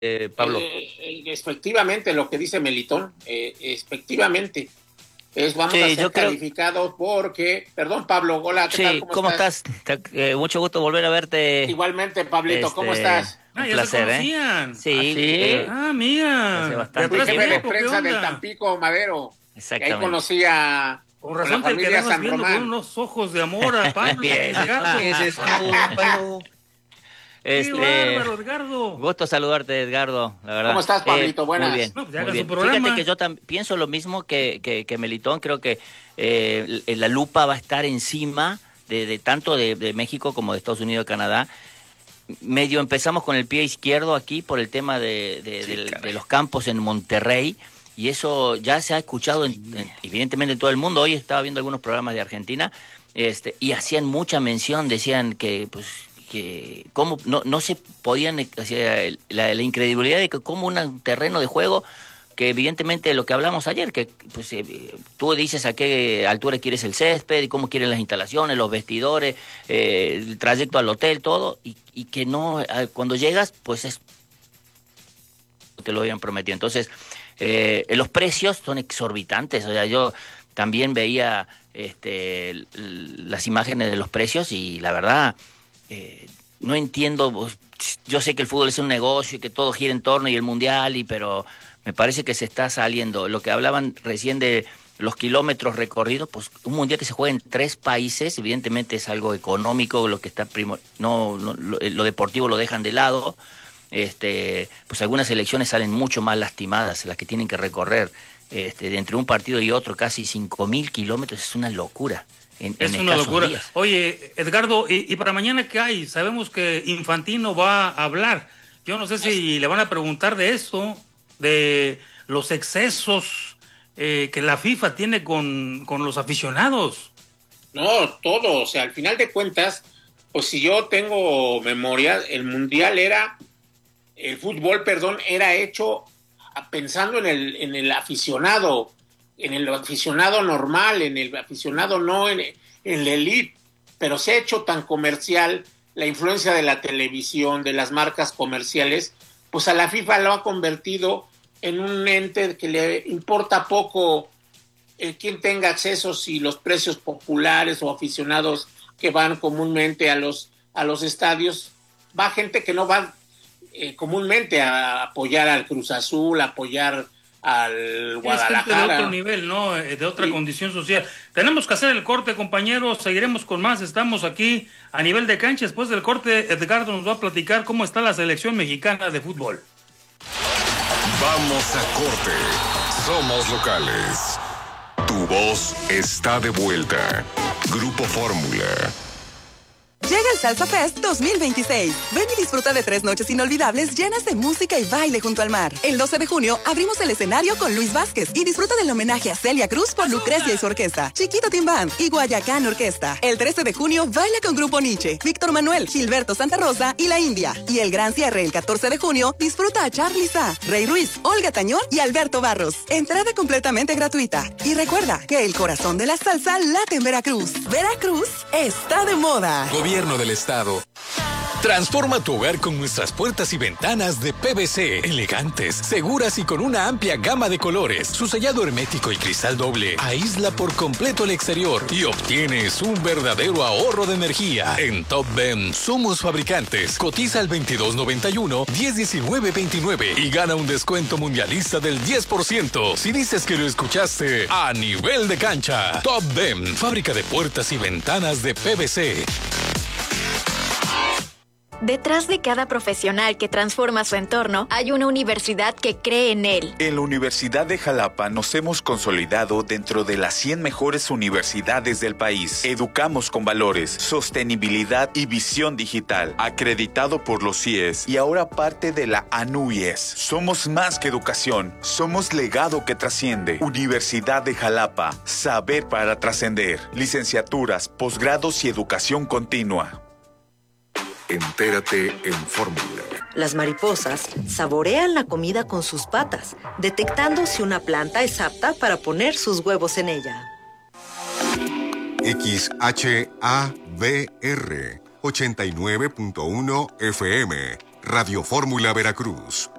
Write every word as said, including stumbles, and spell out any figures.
eh, Pablo. Eh, eh, efectivamente, lo que dice Melitón, eh, efectivamente, es vamos Sí, a ser yo creo... calificados porque, perdón Pablo, hola, ¿qué tal? Sí, ¿Cómo ¿cómo estás? estás? Te- eh, mucho gusto volver a verte. Igualmente, Pablito, ¿cómo Este, estás? Ah, un ya se placer, ¿eh? conocían. ¿Ah, Sí, sí? eh, Ah, hace mira, de Fui bastante atrás jefe de tiempo. tiempo, ¿qué prensa del onda? Tampico Madero, y ahí Exactamente. conocí a Con con la razón te familia quedabas San viendo con Román. unos ojos de amor a Pablo y a Bien, Edgardo. ¿qué es esto, Pablo? ¡Qué Este, bárbaro, Edgardo! gusto saludarte, Edgardo, la ¿Cómo verdad. estás, Eh, Pablito? muy Buenas. bien, No, pues ya muy hagan su bien. Fíjate que programa. yo también pienso lo mismo que, que, que Melitón, creo que eh, la lupa va a estar encima de, de tanto de, de México como de Estados Unidos y Canadá. Medio empezamos con el pie izquierdo aquí por el tema de, de, Sí, de, caray. de los campos en Monterrey, y eso ya se ha escuchado en, en, evidentemente en todo el mundo. Hoy estaba viendo algunos programas de Argentina, este, y hacían mucha mención, decían que pues que cómo no, no se podían, o sea, la, la incredibilidad de que como un terreno de juego, que evidentemente lo que hablamos ayer, que pues eh, tú dices a qué altura quieres el césped, y cómo quieren las instalaciones, los vestidores, eh, el trayecto al hotel, todo, y, y que no, eh, cuando llegas, pues es, te lo habían prometido. Entonces, eh, los precios son exorbitantes. O sea, yo también veía este, l- las imágenes de los precios y la verdad, eh, no entiendo. Pues, yo sé que el fútbol es un negocio y que todo gira en torno y el mundial, y pero me parece que se está saliendo. Lo que hablaban recién de los kilómetros recorridos, pues un mundial que se juega en tres países, evidentemente es algo económico, lo que está primo, no, no lo, lo deportivo lo dejan de lado. Este, pues algunas elecciones salen mucho más lastimadas, las que tienen que recorrer este, de entre un partido y otro casi cinco mil kilómetros, es una locura en, Es en una escasos locura. días. Oye, Edgardo, ¿y, y para mañana qué hay? Sabemos que Infantino va a hablar. Yo no sé si le van a preguntar de eso, de los excesos eh, que la FIFA tiene con, con los aficionados. No, todo, o sea, al final de cuentas, pues si yo tengo memoria, el mundial era, el fútbol, perdón, era hecho pensando en el, en el aficionado, en el aficionado normal, en el aficionado no en, en la elite, pero se ha hecho tan comercial la influencia de la televisión, de las marcas comerciales, pues a la FIFA lo ha convertido en un ente que le importa poco eh, quién tenga acceso, si los precios populares o aficionados que van comúnmente a los, a los estadios, va gente que no va eh, comúnmente a apoyar al Cruz Azul, a apoyar al Es gente de otro Guadalajara. nivel, ¿no? Eh, De otra Sí. condición social. Tenemos que hacer el corte, compañeros. Seguiremos con más. Estamos aquí a nivel de cancha. Después del corte, Edgardo nos va a platicar cómo está la selección mexicana de fútbol. Vamos a corte. Somos locales. Tu voz está de vuelta. Grupo Fórmula. Llega el Salsa Fest dos mil veintiséis. Ven y disfruta de tres noches inolvidables llenas de música y baile junto al mar. El doce de junio abrimos el escenario con Luis Vázquez y disfruta del homenaje a Celia Cruz por Lucrecia y su orquesta, Chiquito Team Band y Guayacán Orquesta. El trece de junio baila con Grupo Nietzsche, Víctor Manuel, Gilberto Santa Rosa y La India. Y el gran cierre el catorce de junio disfruta a Charly Sa, Rey Ruiz, Olga Tañón y Alberto Barros. Entrada completamente gratuita. Y recuerda que el corazón de la salsa late en Veracruz. Veracruz está de moda. Gobierno del Estado. Transforma tu hogar con nuestras puertas y ventanas de P V C, elegantes, seguras y con una amplia gama de colores. Su sellado hermético y cristal doble aísla por completo el exterior y obtienes un verdadero ahorro de energía. En Top Ben somos fabricantes. Cotiza al veintidós noventa y uno, diez diecinueve veintinueve y gana un descuento mundialista del diez por ciento si dices que lo escuchaste a nivel de cancha. Top Ben, fábrica de puertas y ventanas de P V C. Detrás de cada profesional que transforma su entorno, hay una universidad que cree en él. En la Universidad de Jalapa nos hemos consolidado dentro de las cien mejores universidades del país. Educamos con valores, sostenibilidad y visión digital. Acreditado por los C I E S y ahora parte de la A N U Y E S. Somos más que educación, somos legado que trasciende. Universidad de Jalapa, saber para trascender. Licenciaturas, posgrados y educación continua. Entérate en Fórmula. Las mariposas saborean la comida con sus patas, detectando si una planta es apta para poner sus huevos en ella. X H A V R ochenta y nueve punto uno F M, Radio Fórmula Veracruz.